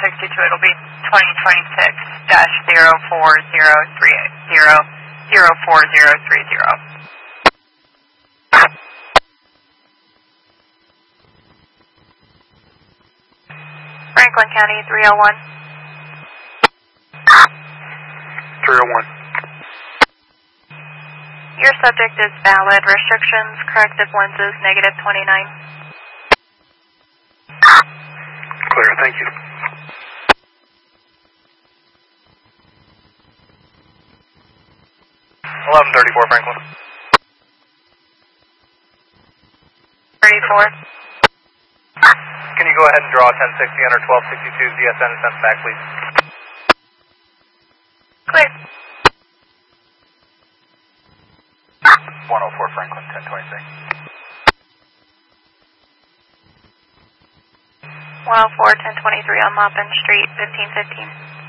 1062, it'll be 2026-04030. Franklin County 301. 301. Your subject is valid. Restrictions, corrective lenses, -29. Clear, thank you. 1134 Franklin. 34. Can you go ahead and draw 1060 under 1262 ZSN and send it back, please? Clear. 104 Franklin, 1026. 104, 1023 on Maupin Street, 1515.